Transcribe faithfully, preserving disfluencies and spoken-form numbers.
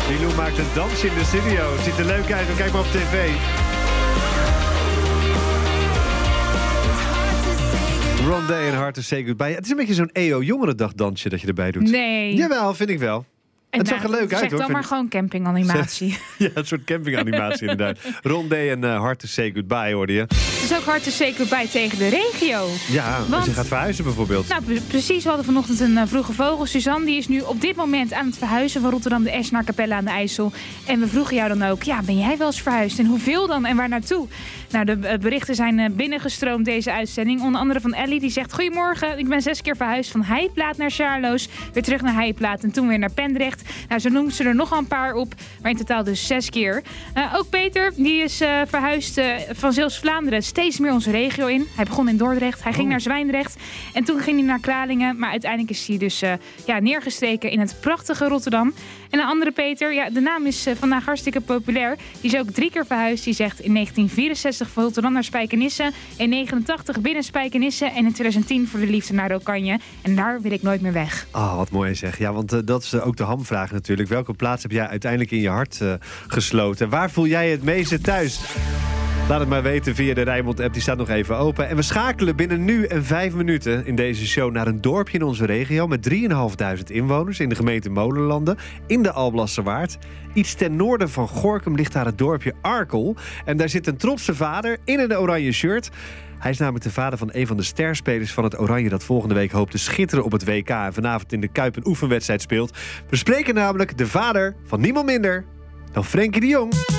Milou maakt een dans in de studio. Het ziet er leuk uit, kijk maar op tv. Rondé en Hard to Say Goodbye. Het is een beetje zo'n E O jongerendag-dansje dat je erbij doet. Nee. Jawel, vind ik wel. En het zag er leuk uit, hoor. Zeg dan maar gewoon campinganimatie. Ja, een soort campinganimatie inderdaad. Rondé en uh, Hard to Say Goodbye hoorde je. Het is ook Hard to Say Goodbye tegen de regio. Ja, Want, als je gaat verhuizen bijvoorbeeld. Nou, pre- precies. We hadden vanochtend een uh, vroege vogel. Suzanne die is nu op dit moment aan het verhuizen van Rotterdam de Esch naar Capelle aan de IJssel. En we vroegen jou dan ook, ja, ben jij wel eens verhuisd? En hoeveel dan en waar naartoe? Nou, de uh, berichten zijn uh, binnengestroomd deze uitzending. Onder andere van Ellie, die zegt: goedemorgen, ik ben zes keer verhuisd van Heiplaat naar Sjaarloos, weer terug naar Heiplaat en toen weer naar Pendrecht. Nou, zo noemt ze er nog een paar op, maar in totaal dus zes keer. Uh, ook Peter, die is uh, verhuisd uh, van Zeeuws-Vlaanderen steeds meer onze regio in. Hij begon in Dordrecht, hij ging oh. naar Zwijndrecht en toen ging hij naar Kralingen. Maar uiteindelijk is hij dus uh, ja, neergestreken in het prachtige Rotterdam. En een andere Peter, ja, de naam is uh, vandaag hartstikke populair. Die is ook drie keer verhuisd. Die zegt in negentien vierenzestig van Rotterdam naar Spijkenisse, in negenentachtig binnen Spijkenisse en in twintig tien voor de liefde naar Rokanje. En daar wil ik nooit meer weg. Oh, wat mooi zeg. Ja, want uh, dat is uh, ook de hamvraag natuurlijk. Welke plaats heb jij uiteindelijk in je hart uh, gesloten? Waar voel jij het meeste thuis? Laat het maar weten via de Rijnmond-app, die staat nog even open. En we schakelen binnen nu en vijf minuten in deze show naar een dorpje in onze regio met drieduizend vijfhonderd inwoners in de gemeente Molenlanden in de Alblasserwaard. Iets ten noorden van Gorinchem ligt daar het dorpje Arkel. En daar zit een trotse vader in een oranje shirt. Hij is namelijk de vader van een van de sterspelers van het Oranje dat volgende week hoopt te schitteren op het W K en vanavond in de Kuip een oefenwedstrijd speelt. We spreken namelijk de vader van niemand minder dan Frenkie de Jong.